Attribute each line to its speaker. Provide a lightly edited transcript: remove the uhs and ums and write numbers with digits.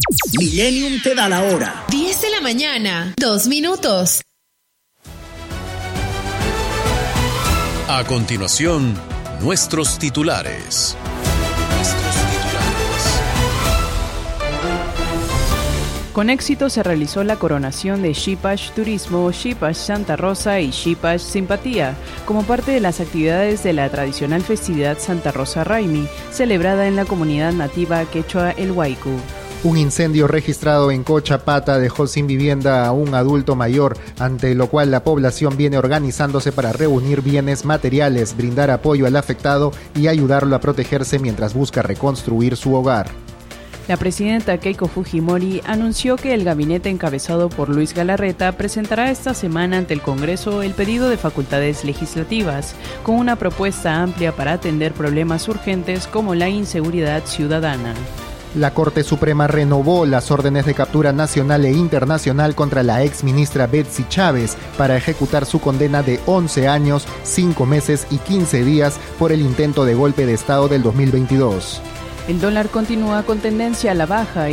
Speaker 1: Millennium te da la hora.
Speaker 2: 10 de la mañana, 2 minutos.
Speaker 3: A continuación, nuestros titulares.
Speaker 4: Con éxito se realizó la coronación de Xipash Turismo, Xipash Santa Rosa y Xipash Simpatía, como parte de las actividades de la tradicional festividad Santa Rosa Raimi, celebrada en la comunidad nativa quechua El Huaycu.
Speaker 5: Un incendio registrado en Cochapata dejó sin vivienda a un adulto mayor, ante lo cual la población viene organizándose para reunir bienes materiales, brindar apoyo al afectado y ayudarlo a protegerse mientras busca reconstruir su hogar.
Speaker 4: La presidenta Keiko Fujimori anunció que el gabinete encabezado por Luis Galarreta presentará esta semana ante el Congreso el pedido de facultades legislativas, con una propuesta amplia para atender problemas urgentes como la inseguridad ciudadana.
Speaker 5: La Corte Suprema renovó las órdenes de captura nacional e internacional contra la exministra Betsy Chávez para ejecutar su condena de 11 años, 5 meses y 15 días por el intento de golpe de Estado del 2022.
Speaker 4: El dólar continúa con tendencia a la baja